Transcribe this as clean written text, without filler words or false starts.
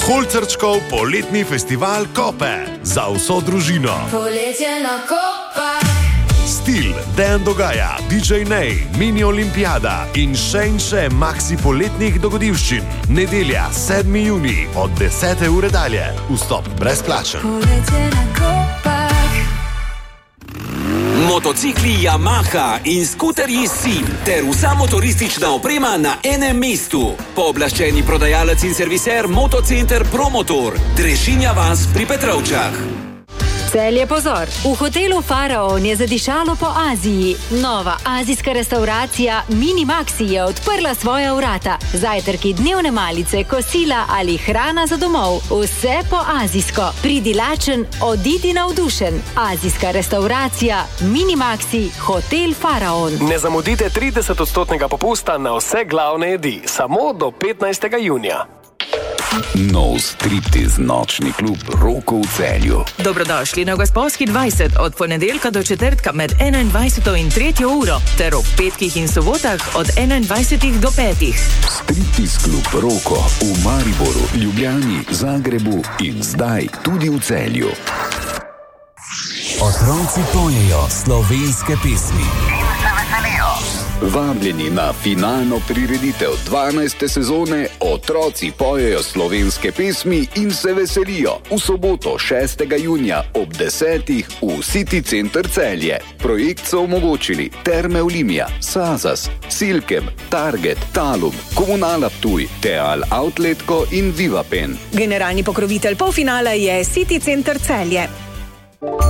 Holcerčkov poletni festival Kope za vso družino. Poletje na Kopah. Stil, Dejan Dogaja, DJ Nej, Mini Olimpijada in še maxi poletnih dogodivščin. Nedelja, 7. junij od 10. ure dalje. Vstop brezplačen. Poletje na Kopah. Motocikli Yamaha in skuterji SIM ter vsa motoristična oprema na enem mestu. Pooblaščeni prodajalec in serviser Motocenter Promotor, Drežinja vas pri Petrovčah. Celje pozor! V hotelu Faraon je zadišalo po Aziji. Nova azijska restauracija Mini Maxi je odprla svoja vrata. Zajtrki, dnevne malice, kosila ali hrana za domov. Vse po azijsko. Pridi lačen, odidi navdušen. Azijska restauracija Mini Maxi, hotel Faraon. Ne zamudite 30% popusta na vse glavne jedi. Samo do 15. junija. Nov striptiz nočni klub Roko v Celju. Dobrodošli na Gosposki 20 od ponedeljka do četrtka med 21. in 3. uro ter ob petkih in sobotah od 21. do 5. Striptiz klub Roko v Mariboru, Ljubljani, Zagrebu in zdaj tudi v Celju. Otroci pojejo slovenske pesmi. Vabljeni na finalno prireditev 12. sezone Otroci pojejo slovenske pesmi in se veselijo v soboto 6. junija ob 10. v City Center Celje. Projekt so omogočili Terme Olimia, Sazas, Silkem, Target, Talum, Komunala Ptuj, Teal Outletko in Vivapen. Generalni pokrovitelj polfinala je City Center Celje.